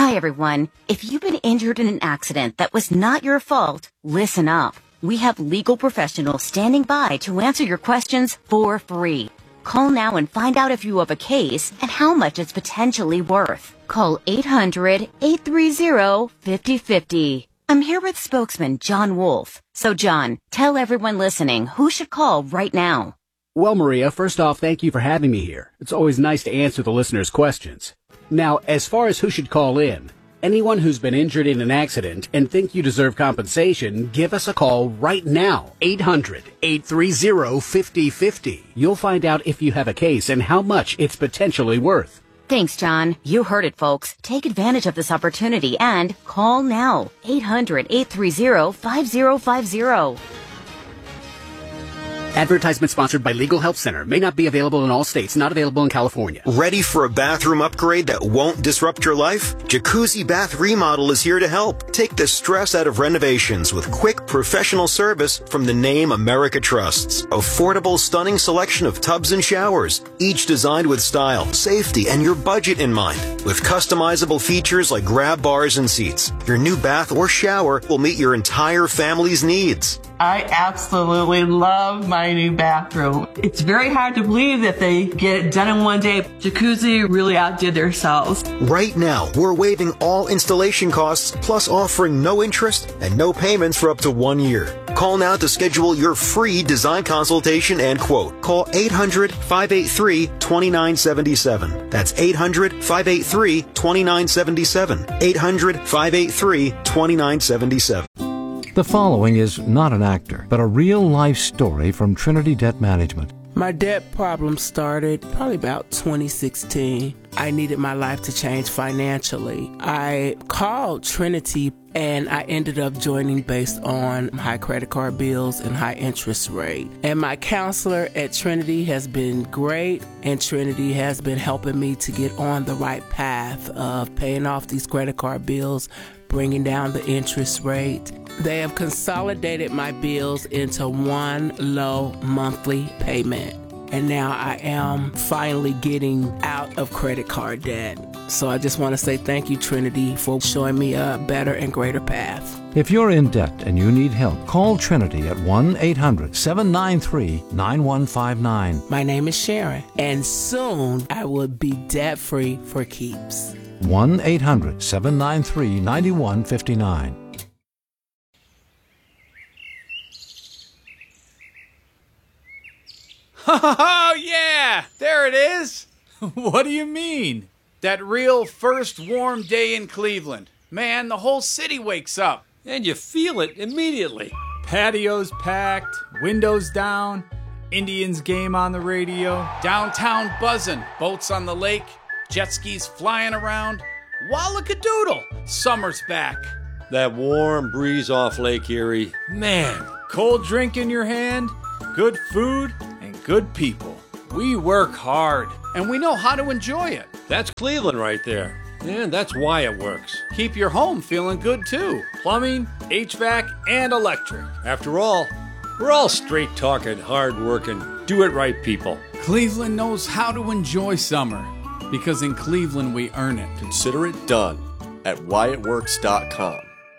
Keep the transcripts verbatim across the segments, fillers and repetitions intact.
Hi, everyone. If you've been injured in an accident that was not your fault, listen up. We have legal professionals standing by to answer your questions for free. Call now and find out if you have a case and how much it's potentially worth. Call eight hundred, eight three zero, five zero five zero. I'm here with spokesman John Wolf. So, John, tell everyone listening who should call right now. Well, Maria, first off, thank you for having me here. It's always nice to answer the listeners' questions. Now, as far as who should call in, anyone who's been injured in an accident and think you deserve compensation, give us a call right now. eight hundred, eight three zero, five zero five zero. You'll find out if you have a case and how much it's potentially worth. Thanks, John. You heard it, folks. Take advantage of this opportunity and call now. eight hundred, eight three zero, five zero five zero. Advertisement sponsored by Legal Help Center. May not be available in all states. Not available in California. Ready for a bathroom upgrade that won't disrupt your life? Jacuzzi Bath Remodel is here to help. Take the stress out of renovations with quick professional service from the name America trusts. Affordable, stunning selection of tubs and showers, each designed with style, safety, and your budget in mind. With customizable features like grab bars and seats, your new bath or shower will meet your entire family's needs. I absolutely love my new bathroom. It's very hard to believe that they get it done in one day. Jacuzzi really outdid themselves. Right now, we're waiving all installation costs, plus offering no interest and no payments for up to one year. Call now to schedule your free design consultation and quote. Call eight hundred, five eight three, two nine seven seven. That's eight hundred, five eight three, two nine seven seven. eight hundred, five eight three, two nine seven seven. The following is not an actor, but a real-life story from Trinity Debt Management. My debt problem started probably about twenty sixteen. I needed my life to change financially. I called Trinity and I ended up joining based on high credit card bills and high interest rate. And my counselor at Trinity has been great, and Trinity has been helping me to get on the right path of paying off these credit card bills, bringing down the interest rate. They have consolidated my bills into one low monthly payment. And now I am finally getting out of credit card debt. So I just want to say thank you, Trinity, for showing me a better and greater path. If you're in debt and you need help, call Trinity at one eight hundred, seven nine three, nine one five nine. My name is Sharon, and soon I will be debt-free for keeps. one eight hundred, seven nine three, nine one five nine. Oh, yeah! There it is! What do you mean? That real first warm day in Cleveland. Man, the whole city wakes up. And you feel it immediately. Patios packed, windows down, Indians game on the radio. Downtown buzzing, boats on the lake, jet skis flying around. Wallakadoodle, summer's back. That warm breeze off Lake Erie. Man, cold drink in your hand, good food, and good people. We work hard. And we know how to enjoy it. That's Cleveland right there. And that's why it works. Keep your home feeling good, too. Plumbing, H V A C, and electric. After all, we're all straight-talking, hard-working, do-it-right people. Cleveland knows how to enjoy summer, because in Cleveland we earn it. Consider it done at why it works dot com.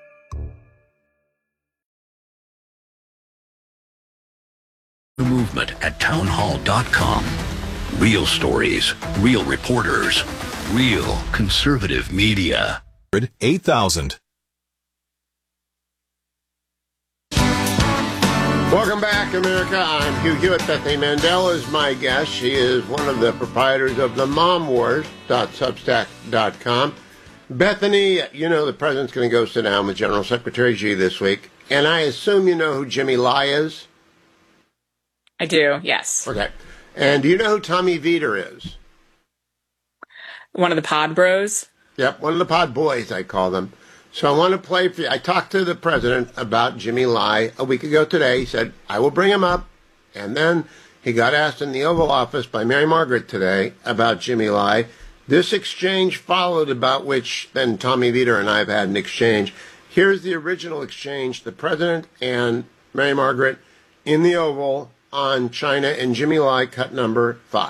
The movement at townhall dot com. Real stories, real reporters, real conservative media. eight thousand. Welcome back, America. I'm Hugh Hewitt. Bethany Mandel is my guest. She is one of the proprietors of the mom wars dot substack dot com. Bethany, you know the president's going to go sit down with General Secretary Xi this week, and I assume you know who Jimmy Lai is? I do, yes. Okay. And do you know who Tommy Vietor is? One of the pod bros? Yep, one of the pod boys, I call them. So I want to play for you. I talked to the president about Jimmy Lai a week ago today. He said, I will bring him up. And then he got asked in the Oval Office by Mary Margaret today about Jimmy Lai. This exchange followed, about which then Tommy Vietor and I have had an exchange. Here's the original exchange, the president and Mary Margaret in the Oval on China and Jimmy Lai, cut number five.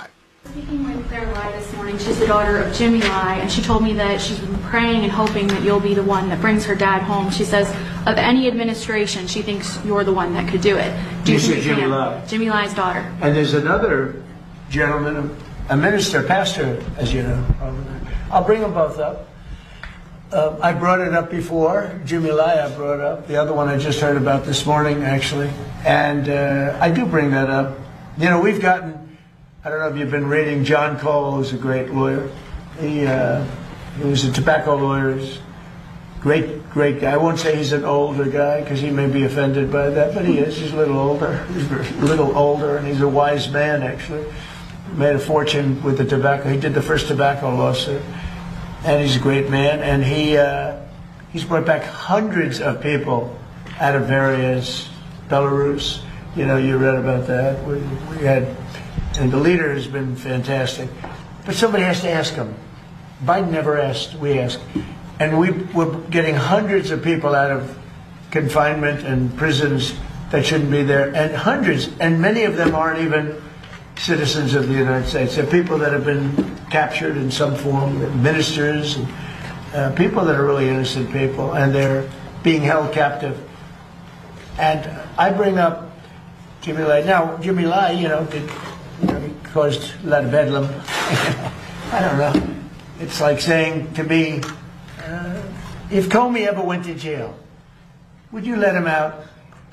Speaking with Claire Lai this morning, she's the daughter of Jimmy Lai, and she told me that she's been praying and hoping that you'll be the one that brings her dad home. She says of any administration, she thinks you're the one that could do it. Do you, you think said Jimmy can? Lai? Jimmy Lai's daughter. And there's another gentleman, a minister, pastor, as you know. I'll bring them both up. Uh, I brought it up before. Jimmy Lai I brought up. The other one I just heard about this morning, actually. And uh, I do bring that up. You know, we've gotten... I don't know if you've been reading John Cole, who's a great lawyer. He, uh, he was a tobacco lawyer. Great, great guy. I won't say he's an older guy because he may be offended by that, but he is. He's a little older. He's a little older, and he's a wise man, actually. He made a fortune with the tobacco. He did the first tobacco lawsuit, and he's a great man. And he uh, he's brought back hundreds of people out of various Belarus. You know, you read about that. We, we had. And the leader has been fantastic. But somebody has to ask him. Biden never asked, we asked. And we, we're getting hundreds of people out of confinement and prisons that shouldn't be there. And hundreds, and many of them aren't even citizens of the United States. They're people that have been captured in some form, ministers, and, uh, people that are really innocent people, and they're being held captive. And I bring up Jimmy Lai. Now, Jimmy Lai, you know, did... You know, he caused a lot of bedlam. I don't know. It's like saying to me, uh, if Comey ever went to jail, would you let him out?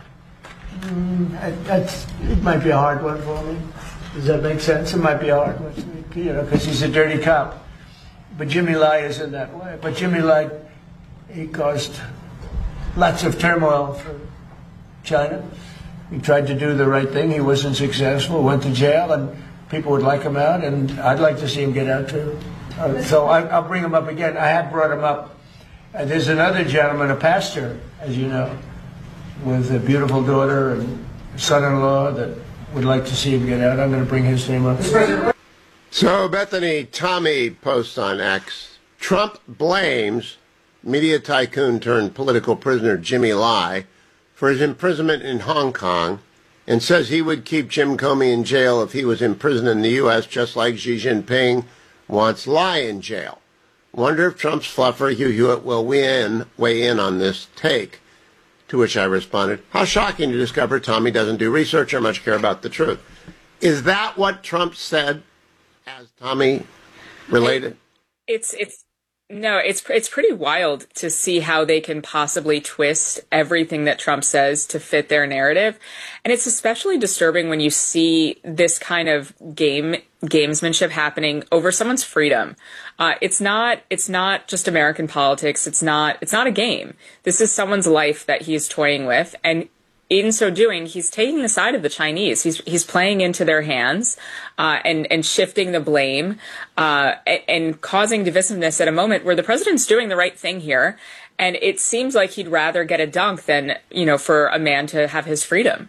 Mm, that's, it might be a hard one for me. Does that make sense? It might be a hard one, you know, because he's a dirty cop. But Jimmy Lai isn't that way. But Jimmy Lai, he caused lots of turmoil for China. He tried to do the right thing. He wasn't successful, went to jail, and people would like him out, and I'd like to see him get out too. Uh, so I, I'll bring him up again. I have brought him up. Uh, there's another gentleman, a pastor, as you know, with a beautiful daughter and son-in-law that would like to see him get out. I'm going to bring his name up. So Bethany Tommy posts on X, Trump blames media tycoon turned political prisoner Jimmy Lai for his imprisonment in Hong Kong, and says he would keep Jim Comey in jail if he was in prison in the U S, just like Xi Jinping wants Lai in jail. Wonder if Trump's fluffer Hugh Hewitt will weigh in, weigh in on this take. To which I responded, how shocking to discover Tommy doesn't do research or much care about the truth. Is that what Trump said as Tommy related? It's, it's, No, it's it's pretty wild to see how they can possibly twist everything that Trump says to fit their narrative. And it's especially disturbing when you see this kind of game gamesmanship happening over someone's freedom. Uh, it's not it's not just American politics. It's not it's not a game. This is someone's life that he's toying with. And in so doing, he's taking the side of the Chinese. He's he's playing into their hands uh, and and shifting the blame uh, and, and causing divisiveness at a moment where the president's doing the right thing here, and it seems like he'd rather get a dunk than you know for a man to have his freedom.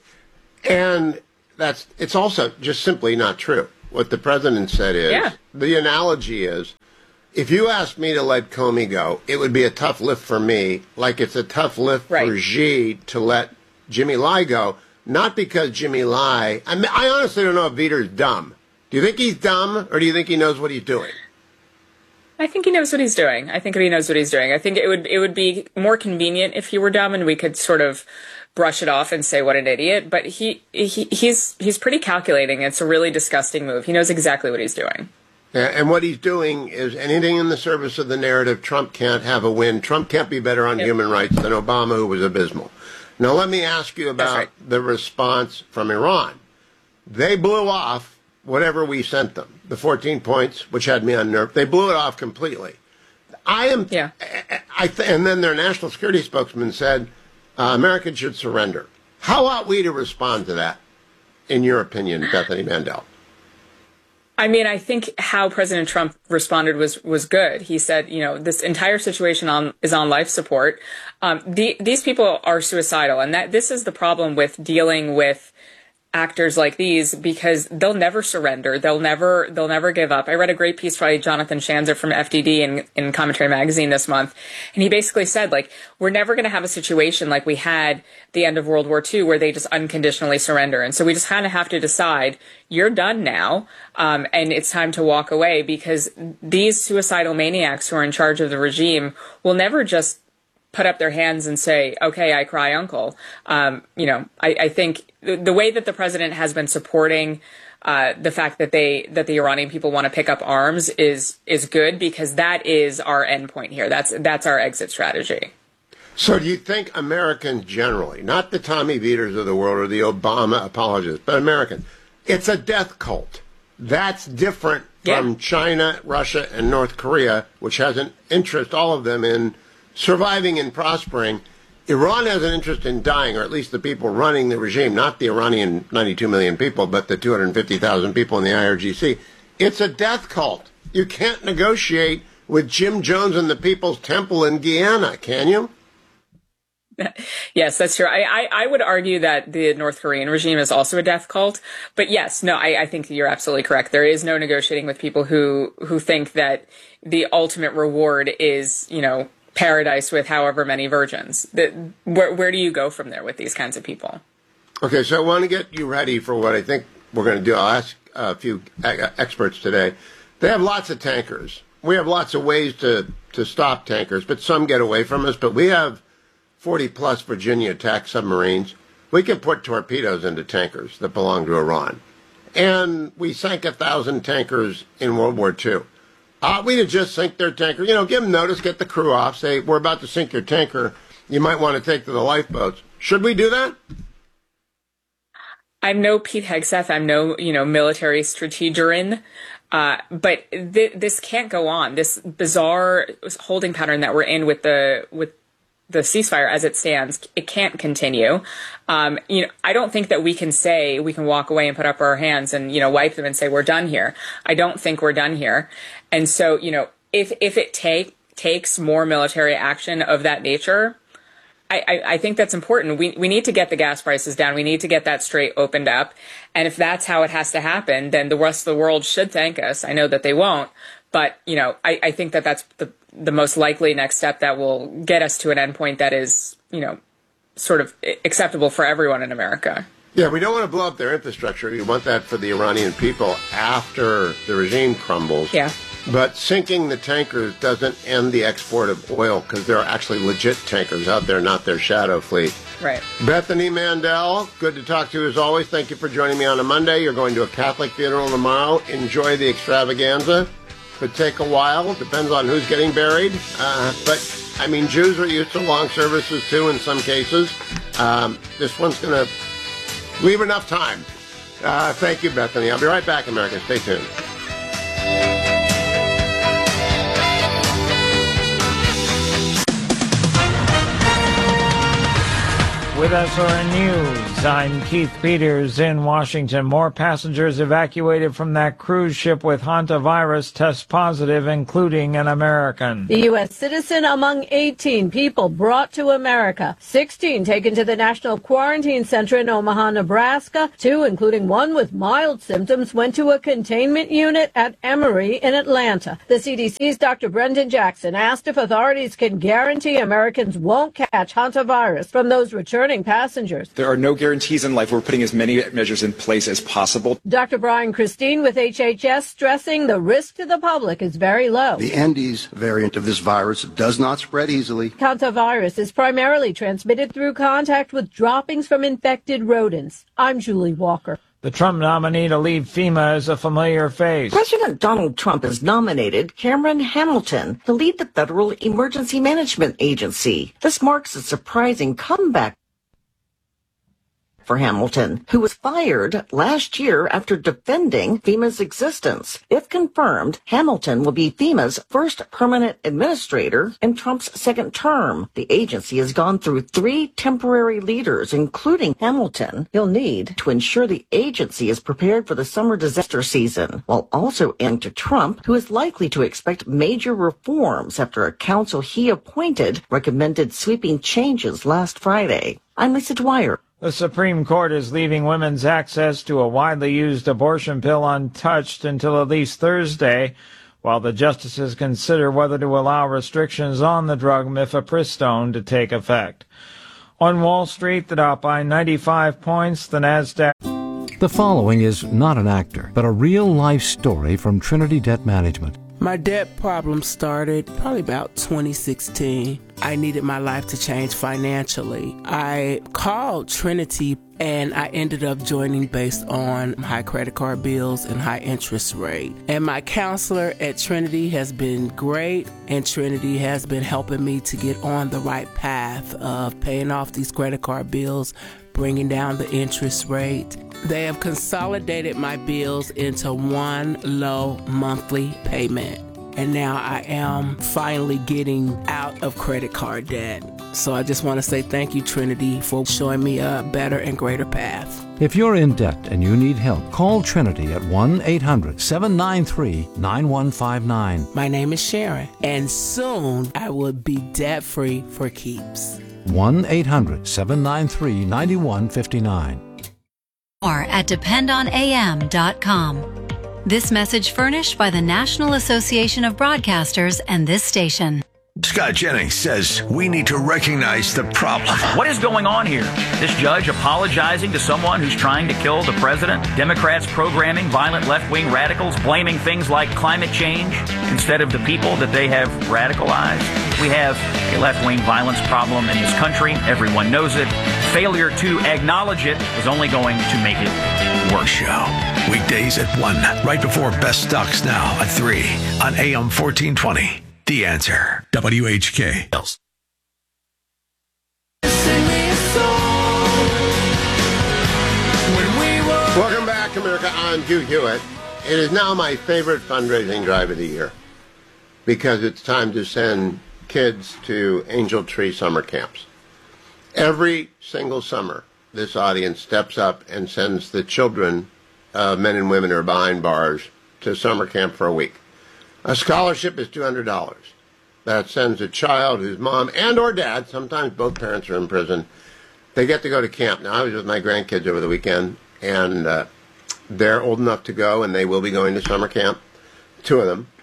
And that's it's also just simply not true. What the president said is yeah. The analogy is, if you asked me to let Comey go, it would be a tough lift for me, like it's a tough lift right. for Xi to let Jimmy Lai go, not because Jimmy Lai... I, mean, I honestly don't know if Vider's dumb. Do you think he's dumb, or do you think he knows what he's doing? I think he knows what he's doing. I think he knows what he's doing. I think it would it would be more convenient if he were dumb and we could sort of brush it off and say what an idiot. But he, he he's he's pretty calculating. It's a really disgusting move. He knows exactly what he's doing. Yeah, and what he's doing is anything in the service of the narrative. Trump can't have a win. Trump can't be better on yep. human rights than Obama, who was abysmal. Now, let me ask you about right. the response from Iran. They blew off whatever we sent them, the fourteen points, which had me unnerved. They blew it off completely. I am, yeah. I th- and then their national security spokesman said uh, Americans should surrender. How ought we to respond to that, in your opinion, Bethany Mandel? I mean, I think how President Trump responded was was good. He said, you know, this entire situation on is on life support. Um, the, these people are suicidal, and that this is the problem with dealing with actors like these because they'll never surrender. They'll never, they'll never give up. I read a great piece by Jonathan Schanzer from F D D in, in Commentary Magazine this month. And he basically said, like, we're never going to have a situation like we had at the end of World War Two where they just unconditionally surrender. And so we just kind of have to decide, you're done now. Um, and it's time to walk away, because these suicidal maniacs who are in charge of the regime will never just put up their hands and say, okay, I cry uncle. Um, you know, I, I think the, the way that the president has been supporting uh, the fact that they that the Iranian people want to pick up arms is is good, because that is our end point here. That's that's our exit strategy. So do you think Americans generally, not the Tommy Veters of the world or the Obama apologists, but Americans, it's a death cult? That's different yeah. from China, Russia, and North Korea, which has an interest, all of them, in surviving and prospering. Iran has an interest in dying, or at least the people running the regime, not the Iranian ninety-two million people, but the two hundred fifty thousand people in the I R G C. It's a death cult. You can't negotiate with Jim Jones and the People's Temple in Guyana, can you? Yes, that's true. I, I, I would argue that the North Korean regime is also a death cult. But yes, no, I, I think you're absolutely correct. There is no negotiating with people who, who think that the ultimate reward is, you know, paradise with however many virgins. The, where, where do you go from there with these kinds of people? Okay, so I want to get you ready for what I think we're going to do. I'll ask a few experts today. They have lots of tankers. We have lots of ways to, to stop tankers, but some get away from us. But we have forty-plus Virginia attack submarines. We can put torpedoes into tankers that belong to Iran. And we sank a thousand tankers in World War Two. Ought we to just sink their tanker? You know, give them notice, get the crew off, say, we're about to sink your tanker. You might want to take to the lifeboats. Should we do that? I'm no Pete Hegseth. I'm no, you know, military strategerin. Uh, but th- this can't go on. This bizarre holding pattern that we're in with the, with the ceasefire as it stands, it can't continue. Um, you know, I don't think that we can say, we can walk away and put up our hands and, you know, wipe them and say, we're done here. I don't think we're done here. And so, you know, if, if it take, takes more military action of that nature, I, I, I think that's important. We, we need to get the gas prices down. We need to get that strait opened up. And if that's how it has to happen, then the rest of the world should thank us. I know that they won't. But, you know, I, I think that that's the, the most likely next step that will get us to an endpoint that is, you know, sort of acceptable for everyone in America. Yeah, we don't want to blow up their infrastructure. We want that for the Iranian people after the regime crumbles. Yeah. But sinking the tankers doesn't end the export of oil, because there are actually legit tankers out there, not their shadow fleet. Right. Bethany Mandel, good to talk to you as always. Thank you for joining me on a Monday. You're going to a Catholic funeral tomorrow. Enjoy the extravaganza. Could take a while. Depends on who's getting buried. Uh, but, I mean, Jews are used to long services, too, in some cases. Um, this one's going to leave enough time. Uh, thank you, Bethany. I'll be right back, America. Stay tuned. With S R N News, I'm Keith Peters in Washington. More passengers evacuated from that cruise ship with hantavirus test positive, including an American. The U S citizen among eighteen people brought to America. sixteen taken to the National Quarantine Center in Omaha, Nebraska. Two, including one with mild symptoms, went to a containment unit at Emory in Atlanta. The C D C's Doctor Brendan Jackson asked if authorities can guarantee Americans won't catch hantavirus from those returning passengers. There are no guarantees in life. We're putting as many measures in place as possible. Doctor Brian Christine with H H S stressing the risk to the public is very low. The Andes variant of this virus does not spread easily. Hantavirus is primarily transmitted through contact with droppings from infected rodents. I'm Julie Walker. The Trump nominee to lead FEMA is a familiar face. President Donald Trump has nominated Cameron Hamilton to lead the Federal Emergency Management Agency. This marks a surprising comeback for Hamilton, who was fired last year after defending FEMA's existence. If confirmed, Hamilton will be FEMA's first permanent administrator in Trump's second term. The agency has gone through three temporary leaders, including Hamilton. He'll need to ensure the agency is prepared for the summer disaster season, while also adding to Trump, who is likely to expect major reforms after a council he appointed recommended sweeping changes last Friday. I'm Lisa Dwyer. The Supreme Court is leaving women's access to a widely used abortion pill untouched until at least Thursday, while the justices consider whether to allow restrictions on the drug mifepristone to take effect. On Wall Street, the Dow by ninety-five points, the Nasdaq. The following is not an actor, but a real-life story from Trinity Debt Management. My debt problem started probably about twenty sixteen. I needed my life to change financially. I called Trinity and I ended up joining based on high credit card bills and high interest rate. And my counselor at Trinity has been great, and Trinity has been helping me to get on the right path of paying off these credit card bills, bringing down the interest rate. They have consolidated my bills into one low monthly payment. And now I am finally getting out of credit card debt. So I just want to say thank you, Trinity, for showing me a better and greater path. If you're in debt and you need help, call Trinity at one eight hundred seven nine three nine one five nine. My name is Sharon, and soon I will be debt-free for keeps. one eight hundred seven nine three nine one five nine. Or at depend on A M dot com. This message furnished by the National Association of Broadcasters and this station. Scott Jennings says we need to recognize the problem. What is going on here? This judge apologizing to someone who's trying to kill the president? Democrats programming violent left-wing radicals, blaming things like climate change instead of the people that they have radicalized? We have a left-wing violence problem in this country. Everyone knows it. Failure to acknowledge it is only going to make it worse. Show. Weekdays at one, right before Best Stocks Now at three on A M fourteen twenty. The Answer. W H K. Welcome back, America. I'm Hugh Hewitt. It is now my favorite fundraising drive of the year because it's time to send kids to Angel Tree summer camps. Every single summer, this audience steps up and sends the children of men and women who are behind bars to summer camp for a week. A scholarship is two hundred dollars. That sends a child whose mom and or dad, sometimes both parents are in prison, they get to go to camp. Now, I was with my grandkids over the weekend, and uh, they're old enough to go, and they will be going to summer camp, two of them.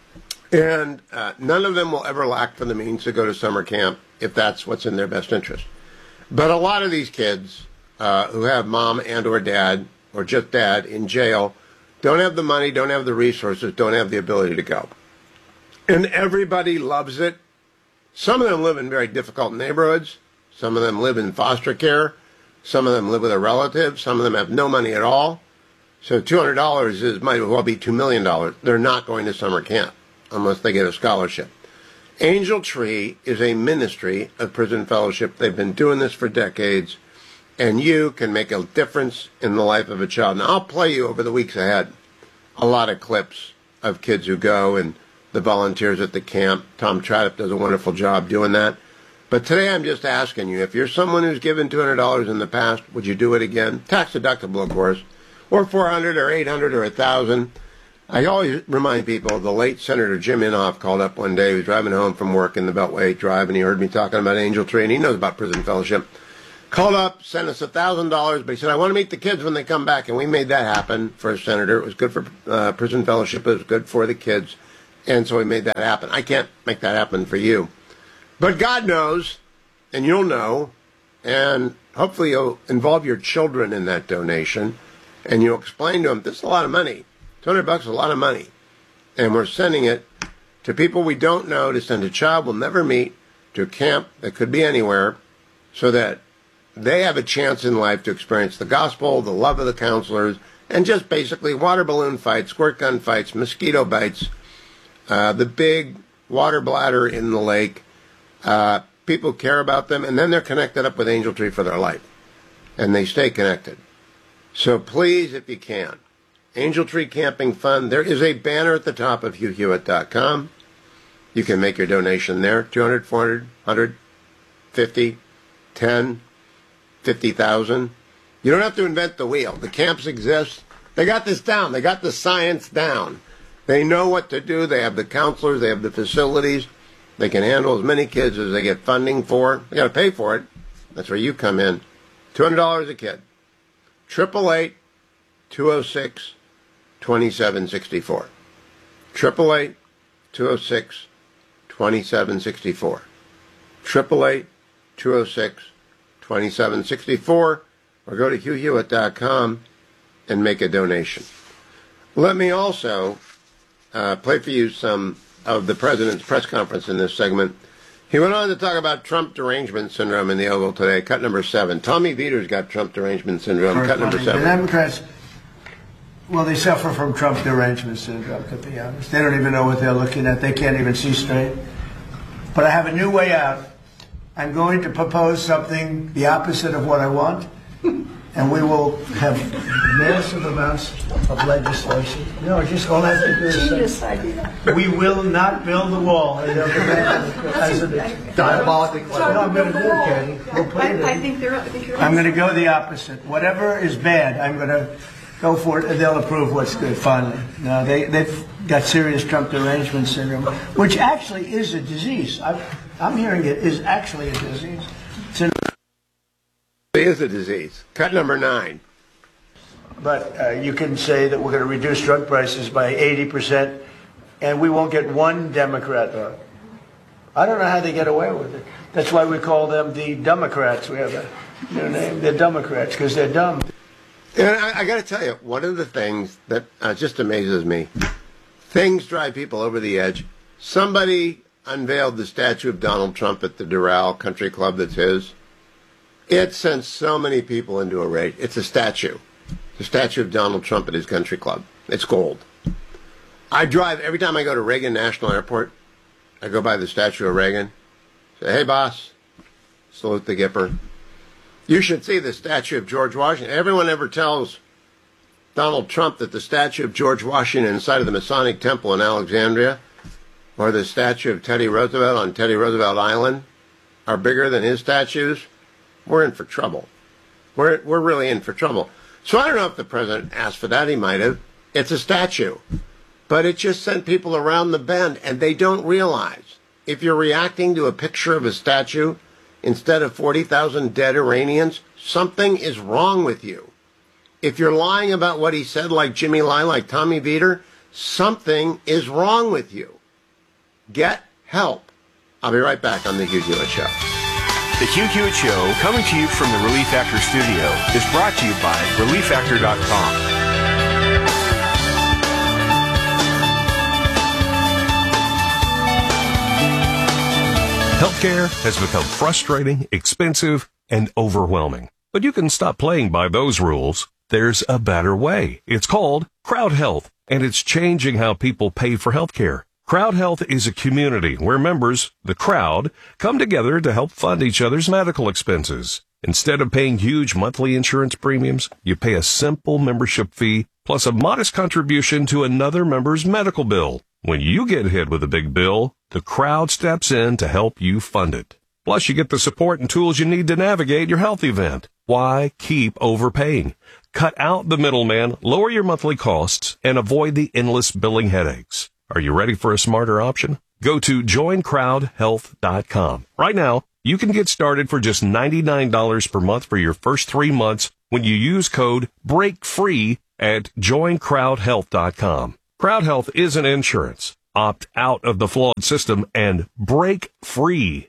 And uh, none of them will ever lack for the means to go to summer camp if that's what's in their best interest. But a lot of these kids uh, who have mom and or dad, or just dad, in jail, don't have the money, don't have the resources, don't have the ability to go. And everybody loves it. Some of them live in very difficult neighborhoods. Some of them live in foster care. Some of them live with a relative. Some of them have no money at all. So two hundred dollars is might as well be two million dollars. They're not going to summer camp unless they get a scholarship. Angel Tree is a ministry of prison fellowship. They've been doing this for decades. And you can make a difference in the life of a child. Now, I'll play you over the weeks ahead a lot of clips of kids who go and the volunteers at the camp. Tom Tradup does a wonderful job doing that. But today I'm just asking you, if you're someone who's given two hundred dollars in the past, would you do it again? Tax deductible, of course. Or four hundred dollars or eight hundred dollars or one thousand dollars. I always remind people, the late Senator Jim Inhofe called up one day. He was driving home from work in the Beltway Drive, and he heard me talking about Angel Tree, and he knows about prison fellowship. Called up, sent us one thousand dollars, but he said, I want to meet the kids when they come back. And we made that happen for a senator. It was good for uh, prison fellowship. It was good for the kids. And so we made that happen. I can't make that happen for you. But God knows, and you'll know, and hopefully you'll involve your children in that donation, and you'll explain to them, this is a lot of money. two hundred bucks is a lot of money. And we're sending it to people we don't know, to send a child we'll never meet to a camp that could be anywhere, so that they have a chance in life to experience the gospel, the love of the counselors, and just basically water balloon fights, squirt gun fights, mosquito bites, uh, the big water bladder in the lake. Uh, people care about them, and then they're connected up with Angel Tree for their life, and they stay connected. So please, if you can, Angel Tree Camping Fund, there is a banner at the top of Hugh Hewitt dot com. You can make your donation there, two hundred, four hundred, one hundred, fifty, ten, fifty thousand. You don't have to invent the wheel. The camps exist. They got this down. They got the science down. They know what to do. They have the counselors. They have the facilities. They can handle as many kids as they get funding for. They got to pay for it. That's where you come in. two hundred dollars a kid. Triple eight two oh six twenty-seven sixty-four. Triple eight two oh six twenty-seven sixty-four. Triple eight two oh six twenty-seven sixty-four, or go to hugh hewitt dot com and make a donation. Let me also uh, play for you some of the president's press conference in this segment. He went on to talk about Trump derangement syndrome in the Oval today, cut number seven. Tommy Vietor's got Trump derangement syndrome, cut number seven. The Democrats, well, they suffer from Trump derangement syndrome, to be honest. They don't even know what they're looking at. They can't even see straight. But I have a new way out. I'm going to propose something the opposite of what I want, and we will have massive amounts of legislation. No, just all I have to do is Genius say, idea. we will not build the wall. And they'll come back to the president. Diabolical. No, I'm going to do it, Katie. We'll put it in. I think they're. I think you're I'm going to go the opposite. Whatever is bad, I'm going to go for it, and they'll approve what's good, finally. No, they, they've got serious Trump derangement syndrome, which actually is a disease. I'm, I'm hearing it is actually a disease. It's It is a disease. Cut number nine. But uh, you can say that we're going to reduce drug prices by eighty percent, and we won't get one Democrat on. I don't know how they get away with it. That's why we call them the Democrats. We have a new name. They're Democrats because they're dumb. And I, I got to tell you, one of the things that uh, just amazes me, things drive people over the edge. Somebody unveiled the statue of Donald Trump at the Doral Country Club that's his. It sent so many people into a rage. It's a statue. The statue of Donald Trump at his country club. It's gold. I drive, every time I go to Reagan National Airport, I go by the statue of Reagan. Say, hey, boss. Salute the Gipper. You should see the statue of George Washington. Everyone ever tells Donald Trump that the statue of George Washington inside of the Masonic Temple in Alexandria or the statue of Teddy Roosevelt on Teddy Roosevelt Island are bigger than his statues. We're in for trouble. We're we're really in for trouble. So I don't know if the president asked for that. He might have. It's a statue. But it just sent people around the bend, and they don't realize if you're reacting to a picture of a statue instead of forty thousand dead Iranians, something is wrong with you. If you're lying about what he said like Jimmy Lai, like Tommy Vietor, something is wrong with you. Get help. I'll be right back on The Hugh Hewitt Show. The Hugh Hewitt Show, coming to you from the Relief Factor studio, is brought to you by relief factor dot com. Healthcare has become frustrating, expensive, and overwhelming. But you can stop playing by those rules. There's a better way. It's called Crowd Health, and it's changing how people pay for healthcare. Crowd Health is a community where members, the crowd, come together to help fund each other's medical expenses. Instead of paying huge monthly insurance premiums, you pay a simple membership fee plus a modest contribution to another member's medical bill. When you get hit with a big bill, the crowd steps in to help you fund it. Plus, you get the support and tools you need to navigate your health event. Why keep overpaying? Cut out the middleman, lower your monthly costs, and avoid the endless billing headaches. Are you ready for a smarter option? Go to join crowd health dot com. Right now, you can get started for just ninety-nine dollars per month for your first three months when you use code BREAKFREE at join crowd health dot com. Crowd Health isn't insurance. Opt out of the flawed system and break free.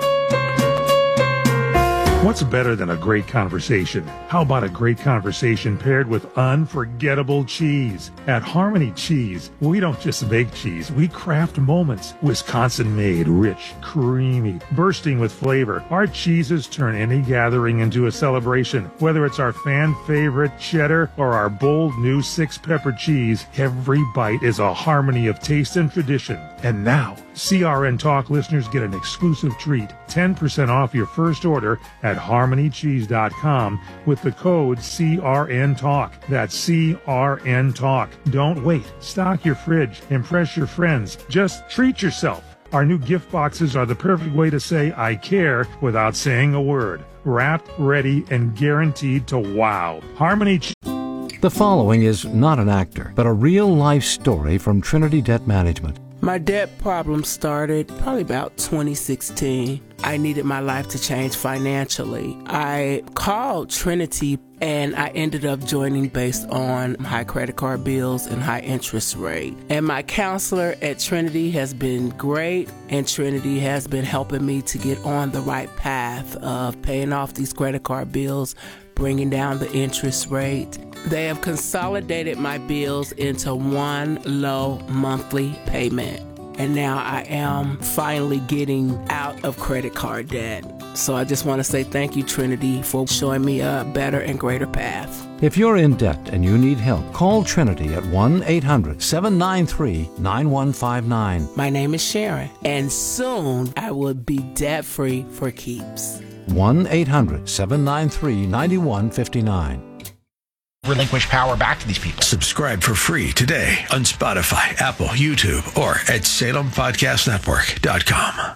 What's better than a great conversation? How about a great conversation paired with unforgettable cheese? At Harmony Cheese, we don't just make cheese, we craft moments. Wisconsin-made, rich, creamy, bursting with flavor. Our cheeses turn any gathering into a celebration. Whether it's our fan favorite cheddar or our bold new six pepper cheese, every bite is a harmony of taste and tradition. And now, C R N Talk listeners get an exclusive treat, ten percent off your first order at harmony cheese dot com with the code C R N Talk. That's C R N Talk. Don't wait. Stock your fridge. Impress your friends. Just treat yourself. Our new gift boxes are the perfect way to say I care without saying a word. Wrapped, ready, and guaranteed to wow. Harmony Cheese. The following is not an actor, but a real-life story from Trinity Debt Management. My debt problem started probably about twenty sixteen. I needed my life to change financially. I called Trinity and I ended up joining based on high credit card bills and high interest rate. And my counselor at Trinity has been great, and Trinity has been helping me to get on the right path of paying off these credit card bills, bringing down the interest rate. They have consolidated my bills into one low monthly payment. And now I am finally getting out of credit card debt. So I just want to say thank you, Trinity, for showing me a better and greater path. If you're in debt and you need help, call Trinity at one eight hundred seven nine three nine one five nine. My name is Sharon, and soon I will be debt-free for keeps. one eight hundred seven nine three nine one five nine. Relinquish power back to these people. Subscribe for free today on Spotify, Apple, YouTube, or at Salem Podcast Network dot com.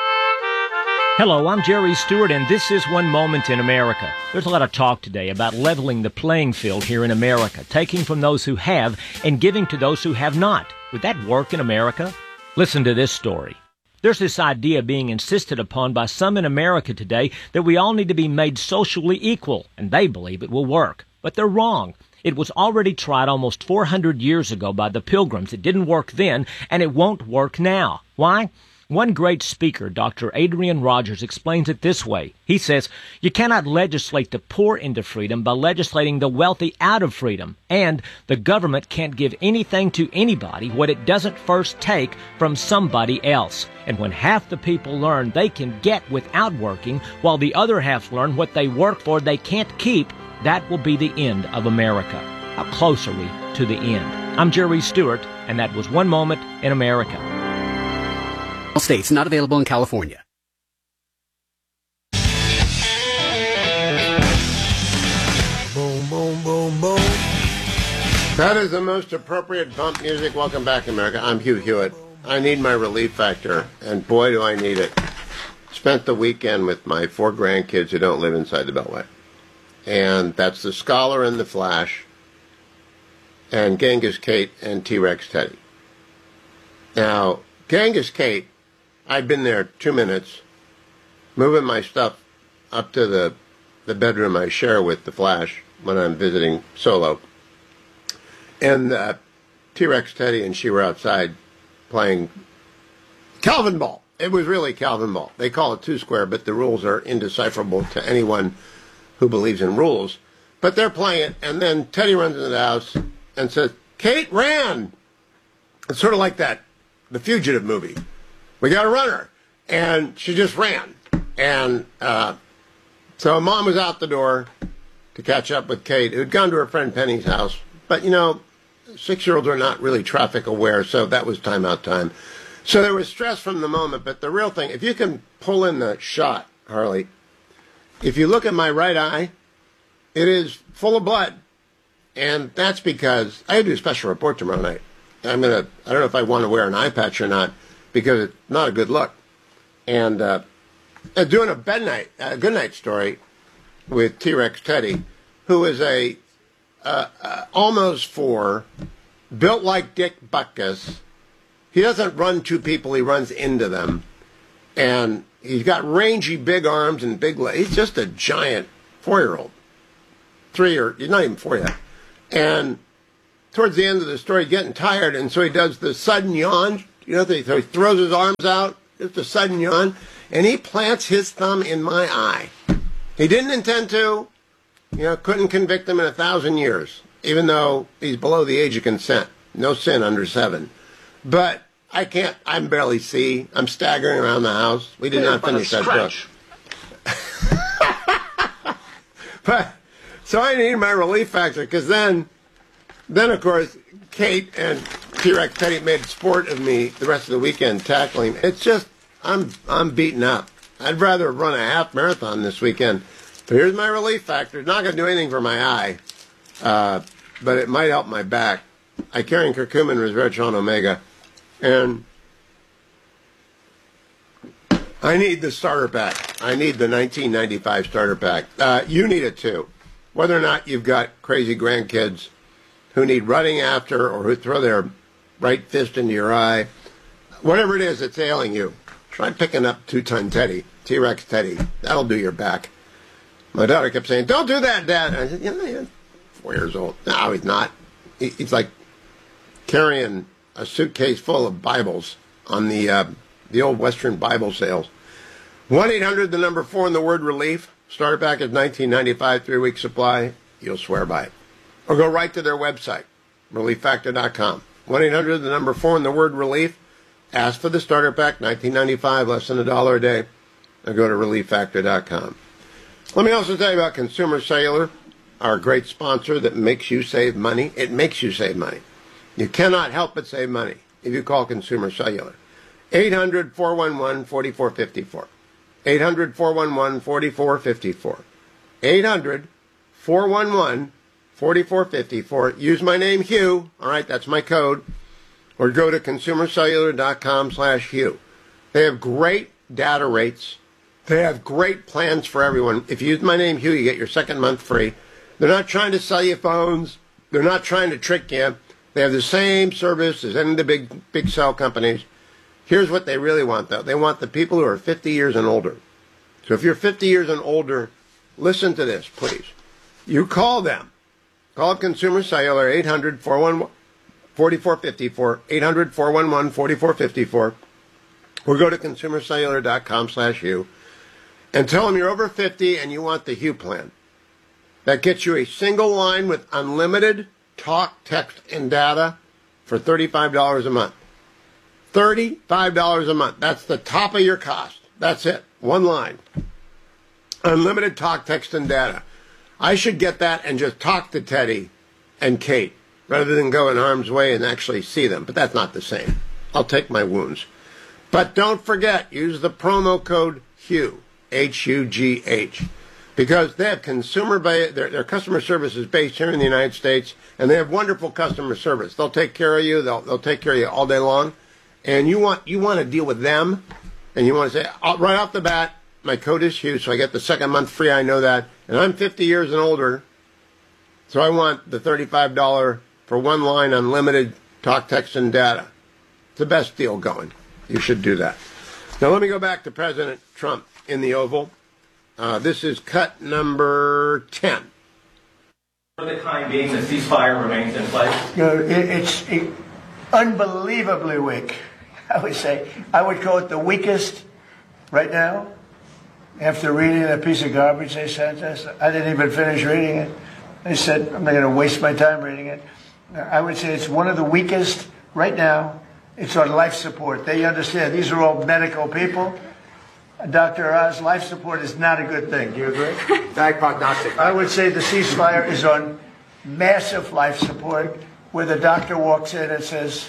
Hello, I'm Jerry Stewart, and this is One Moment in America. There's a lot of talk today about leveling the playing field here in America, taking from those who have and giving to those who have not. Would that work in America? Listen to this story. There's this idea being insisted upon by some in America today that we all need to be made socially equal, and they believe it will work. But they're wrong. It was already tried almost four hundred years ago by the Pilgrims. It didn't work then, and it won't work now. Why? One great speaker, Doctor Adrian Rogers, explains it this way. He says, you cannot legislate the poor into freedom by legislating the wealthy out of freedom. And the government can't give anything to anybody what it doesn't first take from somebody else. And when half the people learn they can get without working, while the other half learn what they work for they can't keep, that will be the end of America. How close are we to the end? I'm Jerry Stewart, and that was One Moment in America. States not available in California. Boom, boom, boom, boom. That is the most appropriate bump music. Welcome back, America. I'm Hugh Hewitt. I need my relief factor, and boy, do I need it. Spent the weekend with my four grandkids who don't live inside the Beltway. And that's the Scholar and the Flash, and Genghis Kate and T-Rex Teddy. Now, Genghis Kate, I'd been there two minutes, moving my stuff up to the, the bedroom I share with the Flash when I'm visiting solo. And uh, T-Rex Teddy and she were outside playing Calvin Ball. It was really Calvin Ball. They call it two-square, but the rules are indecipherable to anyone who believes in rules. But they're playing it, and then Teddy runs into the house and says, Kate ran! It's sort of like that, the Fugitive movie. We got a runner. And she just ran. And uh, so Mom was out the door to catch up with Kate, who'd gone to her friend Penny's house. But, you know, six-year-olds are not really traffic aware, so that was timeout time. So there was stress from the moment, but the real thing, if you can pull in the shot, Harley, if you look at my right eye, it is full of blood. And that's because I have to do a special report tomorrow night. I'm going to, I don't know if I want to wear an eye patch or not, because it's not a good look. And uh, doing a bed night, a good night story with T-Rex Teddy, who is a uh, uh, almost four, built like Dick Butkus. He doesn't run to people, he runs into them. And he's got rangy big arms and big legs. He's just a giant four-year-old. Three or, he's not even four yet. And towards the end of the story, getting tired, and so he does the sudden yawn. You know, so he throws his arms out, just a sudden yawn, and he plants his thumb in my eye. He didn't intend to. You know, couldn't convict him in a thousand years, even though he's below the age of consent. No sin under seven. But I can't, I can barely see. I'm staggering around the house. We did not finish that book. But, so I need my relief factor, because then, then of course, Kate and T-Rex Teddy made sport of me the rest of the weekend tackling. It's just, I'm I'm beaten up. I'd rather run a half marathon this weekend. But here's my relief factor. It's not going to do anything for my eye, uh, but it might help my back. I carry curcumin, resveratrol, omega, and I need the starter pack. I need the nineteen ninety-five starter pack. Uh, you need it too. Whether or not you've got crazy grandkids who need running after or who throw their right fist into your eye, whatever it is that's ailing you, try picking up two-ton Teddy, T-Rex Teddy. That'll do your back. My daughter kept saying, don't do that, Dad. I said, you know, you're four years old. No, he's not. He, he's like carrying a suitcase full of Bibles on the uh, the old Western Bible sales. one eight hundred, the number four, and the word relief. Starter pack is nineteen ninety-five, three-week supply. You'll swear by it. Or go right to their website, relief factor dot com. one eight hundred, the number four, and the word relief. Ask for the starter pack, nineteen ninety-five, less than a dollar a day. Or go to relief factor dot com. Let me also tell you about Consumer Cellular, our great sponsor that makes you save money. It makes you save money. You cannot help but save money if you call Consumer Cellular. eight hundred, four one one, four four five four. eight hundred, four one one, four four five four. eight hundred, four one one, four four five four. Use my name, Hugh. All right, that's my code. Or go to consumer cellular dot com slash Hugh. They have great data rates. They have great plans for everyone. If you use my name, Hugh, you get your second month free. They're not trying to sell you phones. They're not trying to trick you. They have the same service as any of the big, big cell companies. Here's what they really want, though. They want the people who are fifty years and older. So if you're fifty years and older, listen to this, please. You call them. Call up Consumer Cellular, eight hundred, four one one, four four five four, eight hundred, four one one, four four five four, or go to consumer cellular dot com slash Hugh, and tell them you're over fifty and you want the Hugh plan. That gets you a single line with unlimited talk, text, and data for thirty-five dollars a month. thirty-five dollars a month. That's the top of your cost. That's it. One line. Unlimited talk, text, and data. I should get that and just talk to Teddy and Kate rather than go in harm's way and actually see them. But that's not the same. I'll take my wounds. But don't forget, use the promo code Hugh, H U G H, because they have consumer ba- their, their customer service is based here in the United States, and they have wonderful customer service. They'll take care of you. They'll they'll take care of you all day long. And you want you want to deal with them, and you want to say, right off the bat, my code is Hugh, so I get the second month free, I know that. And I'm fifty years and older, so I want the thirty-five dollars for one line unlimited talk, text, and data. It's the best deal going. You should do that. Now let me go back to President Trump in the Oval. Uh, this is cut number ten. For the time being, the ceasefire remains in place? You know, it, it's it, unbelievably weak, I would say. I would call it the weakest right now. After reading that piece of garbage they sent us, I didn't even finish reading it. They said, I'm not going to waste my time reading it. I would say it's one of the weakest right now. It's on life support. They understand. These are all medical people. Doctor Oz, life support is not a good thing. Do you agree? Bad prognostic. I would say the ceasefire is on massive life support, where the doctor walks in and says,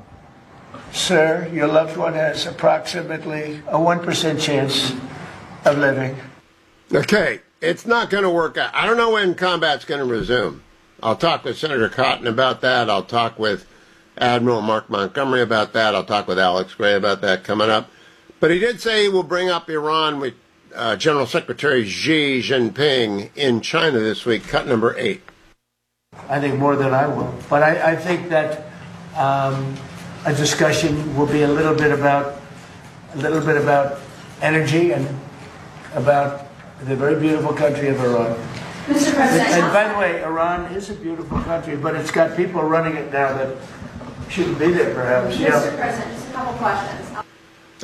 sir, your loved one has approximately a one percent chance of living. Okay, it's not going to work out. I don't know when combat's going to resume. I'll talk with Senator Cotton about that. I'll talk with Admiral Mark Montgomery about that. I'll talk with Alex Gray about that coming up. But he did say he will bring up Iran with uh, General Secretary Xi Jinping in China this week, cut number eight. I think more than I will. But I, I think that um, a discussion will be a little bit about a little bit about energy and about the very beautiful country of Iran. Mister President. And by the way, Iran is a beautiful country, but it's got people running it now that shouldn't be there, perhaps. Mister Yeah. President, just a couple questions.